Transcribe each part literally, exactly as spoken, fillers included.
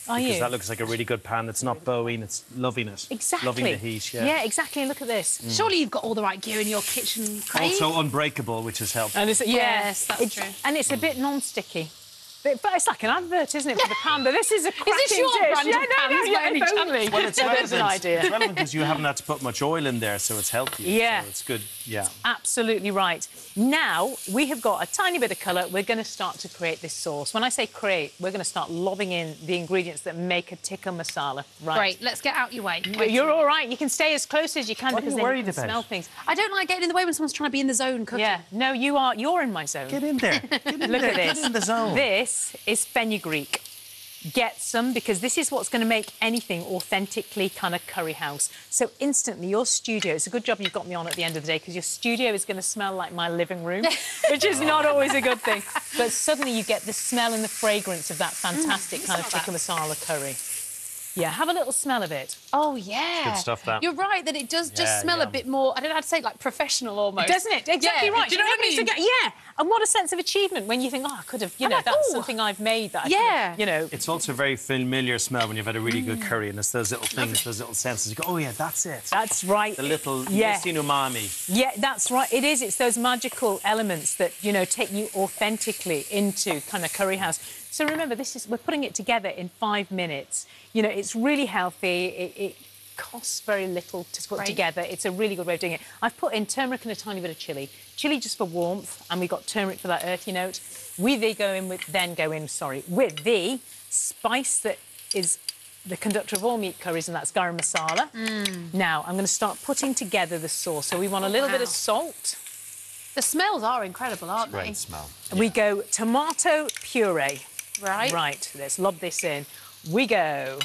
Are because you? that looks like a really good pan. It's not bowing, it's loving it. Exactly. Loving the heat, yeah. Yeah, exactly. And look at this. Mm. Surely you've got all the right gear in your kitchen, Craig. Also unbreakable, which has helped. And it's, yeah, Yes, that's it's, true. And it's a bit non-sticky. But, but it's like an advert, isn't it, for the pan? But this is a cracking this your dish. brand yeah, of no, pans no, by yeah, any if chance? only. Well, it's That's relevant. an idea. It's relevant because you haven't had to put much oil in there, so it's healthy. Yeah. So it's good, yeah. Absolutely right. Now, we have got a tiny bit of colour. We're going to start to create this sauce. When I say create, we're going to start lobbing in the ingredients that make a tikka masala. Right. Great, let's get out your way. Wait, You're all right. You can stay as close as you can What are because you then you worried can about? smell things. I don't like getting in the way when someone's trying to be in the zone cooking. Yeah. No, you are. You're in my zone. Get in there. Get in Look there. at this. Get in the zone. This is fenugreek. Get some, because this is what's going to make anything authentically kind of curry house. So instantly, your studio, it's a good job you've got me on at the end of the day, because your studio is going to smell like my living room, which is not always a good thing. But suddenly you get the smell and the fragrance of that fantastic Mm, kind of smell tikka that. masala curry. Yeah, have a little smell of it. Oh, yeah. Good stuff, that. You're right, that it does just Yeah, smell yeah. a bit more, I don't know how to say, like, professional almost. Doesn't it? Exactly Yeah. right. Do you know what I Nobody's mean? forget- Yeah, and what a sense of achievement when you think, oh, I could have, you I'm know, like, that's ooh. something I've made that I Yeah. could, you know. It's also a very familiar smell when you've had a really good curry, and it's those little things, those little senses. You go, oh, yeah, that's it. That's right. The little Yeah. missing umami. Yeah, that's right. It is. It's those magical elements that, you know, take you authentically into kind of curry house. So remember, this is we're putting it together in five minutes. You know, it's really healthy. It, it costs very little to put Right. together. It's a really good way of doing it. I've put in turmeric and a tiny bit of chilli. Chilli just for warmth, and we've got turmeric for that earthy note. We then go in with, then go in, sorry, with the spice that is the conductor of all meat curries, and that's garam masala. Mm. Now, I'm going to start putting together the sauce. So we want a little bit Wow. of salt. The smells are incredible, aren't they? Great smell. We go tomato puree. Right. Right, let's lob this in. We go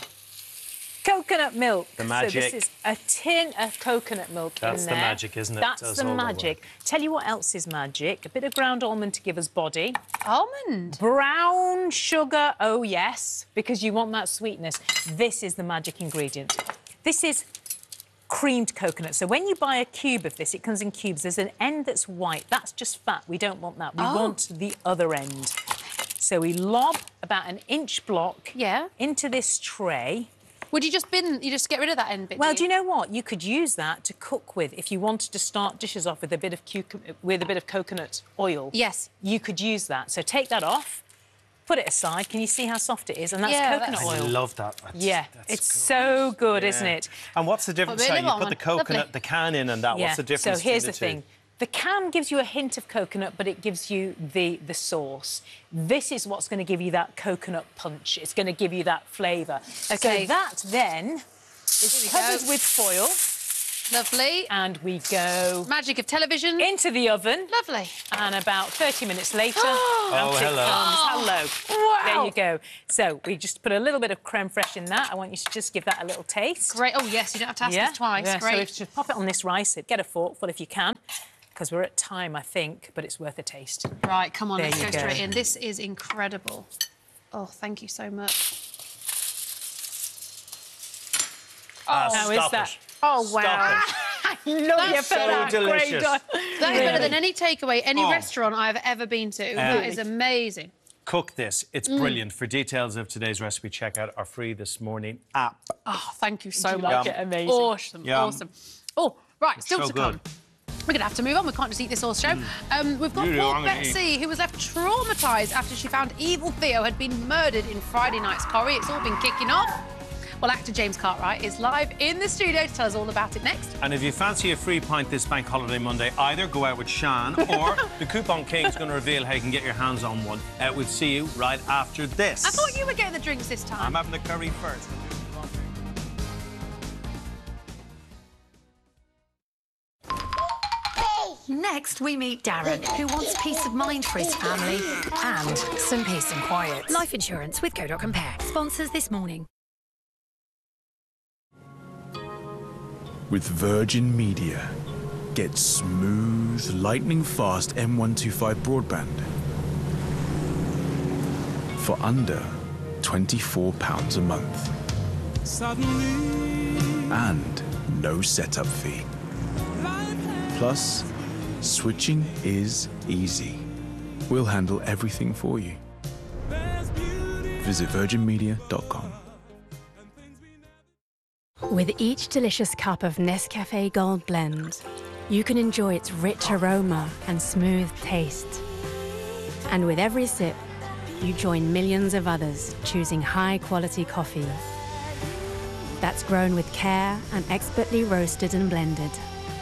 coconut milk. The So magic. this is a tin of coconut milk That's in the there. magic, isn't it? That's Does the all the magic. work. Tell you what else is magic. A bit of ground almond to give us body. Almond. Brown sugar, oh yes, because you want that sweetness. This is the magic ingredient. This is creamed coconut. So when you buy a cube of this, it comes in cubes. There's an end that's white. That's just fat. We don't want that. We Oh. want the other end. So we lob about an inch block Yeah. into this tray. Would you just bin, you just get rid of that end bit? Well, do you know what? You could use that to cook with if you wanted to start dishes off with a bit of cucum- with a bit of coconut oil. Yes. You could use that. So take that off, put it aside. Can you see how soft it is? And that's Yeah, coconut that's- I oil. love that. That's, Yeah, that's it's good. so good, Yeah. isn't it? And what's the difference? Put a So bit you of put the almond. coconut, Lovely. the can in, and that. Yeah. What's the difference? So here's the between thing. The can gives you a hint of coconut, but it gives you the, the sauce. This is what's going to give you that coconut punch. It's going to give you that flavour. Okay. So that then is we covered go. with foil, Lovely. and we go Magic of television. into the oven. Lovely. And about thirty minutes later, Oh, out it hello. comes. Hello. Wow. There you go. So we just put a little bit of creme fraiche in that. I want you to just give that a little taste. Great. Oh, yes, you don't have to ask Yeah, us twice. yeah. So Great. if you just pop it on this rice, get a forkful if you can, because we're at time, I think, but it's worth a taste. Right, come on, There let's you go, go. straight in. This is incredible. Oh, thank you so much. Ah, How stop is that? it. Oh, Stop wow. it. Love That's you for so that. Great delicious. done. That is better than any takeaway, any Oh. restaurant I've ever been to. that is amazing. Cook this. It's Mm. brilliant. For details of today's recipe, check out our free This Morning app. Oh, thank you so you much. like it? Amazing. Awesome, Yum. awesome. Oh, right, still so to come. good. We're going to have to move on. We can't just eat this all show. Um, we've got You do, poor I'm gonna Betsy, who was left traumatised after she found evil Theo had been murdered in Friday night's Corrie. It's all been kicking off. Well, actor James Cartwright is live in the studio to tell us all about it next. And if you fancy a free pint this Bank Holiday Monday, either go out with Shan or the Coupon King's going to reveal how you can get your hands on one. Uh, we'll see you right after this. I thought you were getting the drinks this time. I'm having the curry first. Next, we meet Darren, who wants peace of mind for his family and some peace and quiet. Life insurance with Go dot Compare. Sponsors this morning. With Virgin Media, get smooth, lightning-fast M one twenty-five broadband for under twenty-four pounds a month. Suddenly. And no setup fee. Plus, switching is easy. We'll handle everything for you. Visit virgin media dot com. With each delicious cup of Nescafé Gold Blend, you can enjoy its rich aroma and smooth taste. And with every sip, you join millions of others choosing high-quality coffee that's grown with care and expertly roasted and blended.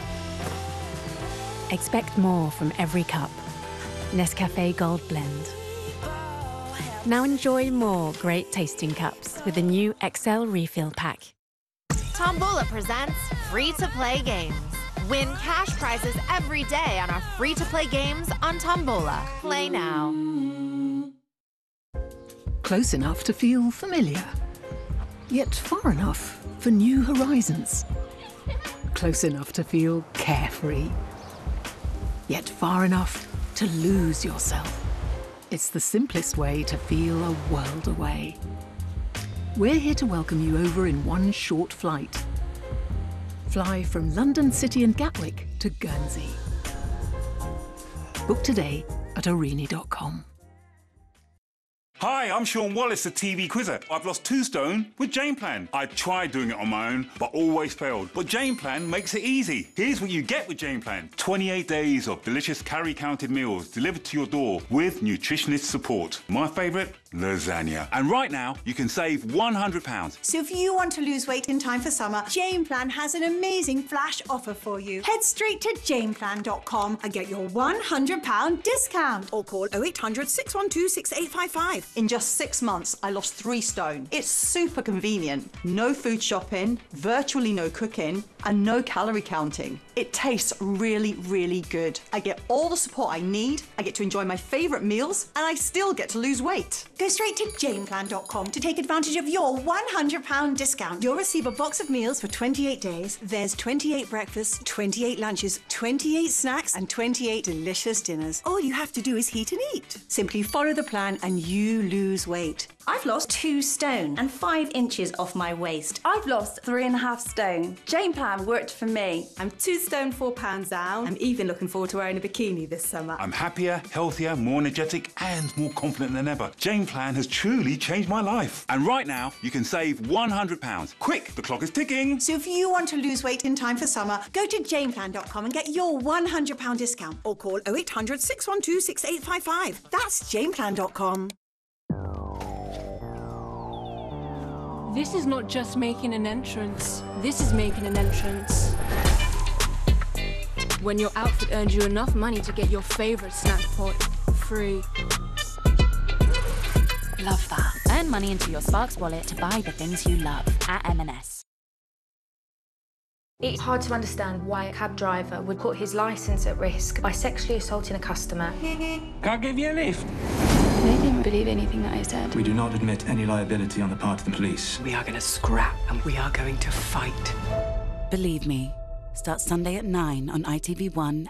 Expect more from every cup. Nescafé Gold Blend. Now enjoy more great tasting cups with the new X L Refill Pack. Tombola presents Free-to-Play Games. Win cash prizes every day on our free-to-play games on Tombola. Play now. Close enough to feel familiar, yet far enough for new horizons. Close enough to feel carefree, yet far enough to lose yourself. It's the simplest way to feel a world away. We're here to welcome you over in one short flight. Fly from London City and Gatwick to Guernsey. Book today at arini dot com. Hi, I'm Sean Wallace, the T V quizzer. I've lost two stone with Jane Plan. I tried doing it on my own, but always failed. But Jane Plan makes it easy. Here's what you get with Jane Plan. twenty-eight days of delicious calorie-counted meals delivered to your door with nutritionist support. My favourite, lasagna. And right now, you can save one hundred pounds. So if you want to lose weight in time for summer, Jane Plan has an amazing flash offer for you. Head straight to jane plan dot com and get your one hundred pound discount. Or call oh eight hundred, six one two, six eight five five. In just six months, I lost three stone. It's super convenient. No food shopping, virtually no cooking, and no calorie counting. It tastes really, really good. I get all the support I need, I get to enjoy my favourite meals, and I still get to lose weight. Go straight to jane plan dot com to take advantage of your one hundred pound discount. You'll receive a box of meals for twenty-eight days. There's twenty-eight breakfasts, twenty-eight lunches, twenty-eight snacks, and twenty-eight delicious dinners. All you have to do is heat and eat. Simply follow the plan and you lose weight. I've lost two stone and five inches off my waist. I've lost three and a half stone. Jane Plan worked for me. I'm two stone, four pounds down. I'm even looking forward to wearing a bikini this summer. I'm happier, healthier, more energetic, and more confident than ever. Jane Plan has truly changed my life. And right now, you can save one hundred pounds. Quick, the clock is ticking. So if you want to lose weight in time for summer, go to jane plan dot com and get your one hundred pound discount. Or call oh eight hundred, six one two, six eight five five. That's jane plan dot com. This is not just making an entrance. This is making an entrance. When your outfit earns you enough money to get your favorite snack pot free. Love that. Earn money into your Sparks wallet to buy the things you love at M and S. It's hard to understand why a cab driver would put his licence at risk by sexually assaulting a customer. Can I give you a lift? They didn't believe anything that I said. We do not admit any liability on the part of the police. We are going to scrap and we are going to fight. Believe Me starts Sunday at nine on I T V one